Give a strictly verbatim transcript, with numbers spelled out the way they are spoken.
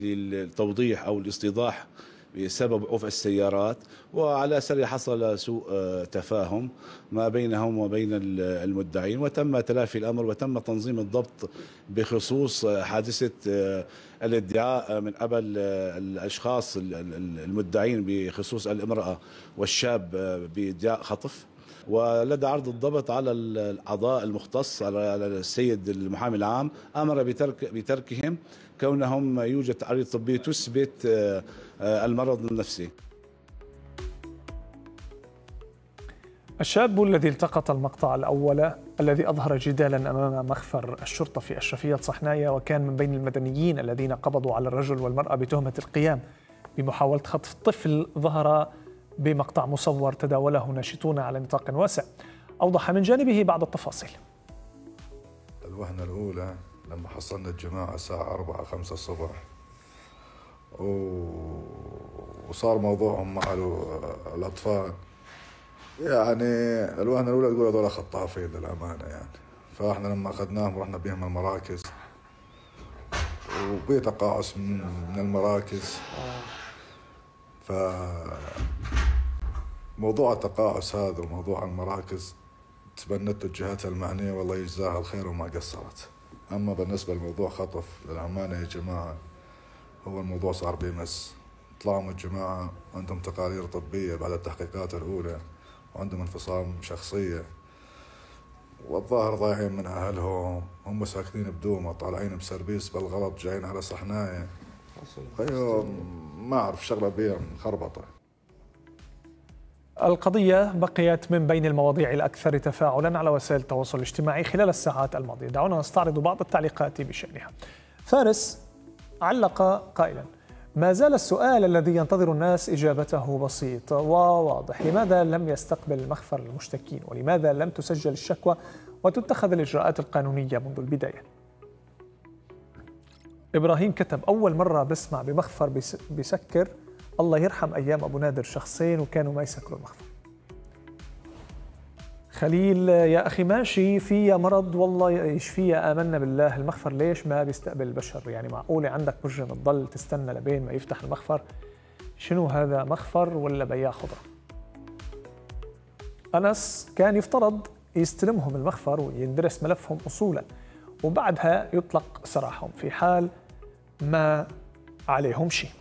للتوضيح أو الاستيضاح بسبب عوف السيارات، وعلى أساس حصل سوء تفاهم ما بينهم وبين المدعين، وتم تلافي الأمر وتم تنظيم الضبط بخصوص حادثة الادعاء من قبل الأشخاص المدعين بخصوص المرأة والشاب بادعاء خطف. ولدى عرض الضبط على الأعضاء المختص على السيد المحامي العام، أمر بترك بتركهم كونهم يوجد تعريض طبي تثبت المرض النفسي. الشاب الذي التقط المقطع الأول الذي أظهر جدالا أمام مخفر الشرطة في أشرفية صحنايا، وكان من بين المدنيين الذين قبضوا على الرجل والمرأة بتهمة القيام بمحاولة خطف طفل، ظهر بمقطع مصور تداوله ناشطون على نطاق واسع. أوضح من جانبه بعض التفاصيل. الوهنة الأولى لما حصلنا الجماعة الساعة أربعة خمسة الصبح، وصار موضوعهم مع الأطفال، يعني الوهنة الأولى تقول هذول خطافين للأمانة يعني. فإحنا لما أخذناهم ورحنا بهم المراكز، وبي تقاعس من المراكز. ف موضوع التقاعس هذا وموضوع المراكز تبنته الجهات المعنية والله يجزاها الخير وما قصرت. أما بالنسبة لموضوع خطف للأمانة يا جماعة، هو الموضوع صار بيمس. طلعوا من الجماعة عندهم تقارير طبية بعد التحقيقات الأولى، وعندهم انفصام شخصية، والظاهر ضايعين من أهلهم، هم ساكنين بدومة طالعين بسربيس بالغلط جايين على صحناية. خيو ما أعرف شغلة بيها مخربطة. القضية بقيت من بين المواضيع الأكثر تفاعلا على وسائل التواصل الاجتماعي خلال الساعات الماضية. دعونا نستعرض بعض التعليقات بشأنها. فارس علق قائلا: ما زال السؤال الذي ينتظر الناس إجابته بسيط وواضح، لماذا لم يستقبل مخفر المشتكين؟ ولماذا لم تسجل الشكوى وتتخذ الإجراءات القانونية منذ البداية؟ إبراهيم كتب: أول مرة بسمع بمخفر بيسكر، الله يرحم أيام أبو نادر، شخصين وكانوا ما يسكروا المخفر. خليل: يا أخي ماشي فيها مرض والله يشفيها، آمنا بالله، المخفر ليش ما بيستقبل البشر؟ يعني معقولة عندك مجرم تضل تستنى لبين ما يفتح المخفر؟ شنو هذا، مخفر ولا بياع خضرة؟ أنس: كان يفترض يستلمهم المخفر ويندرس ملفهم أصولا، وبعدها يطلق سراحهم في حال ما عليهم شيء.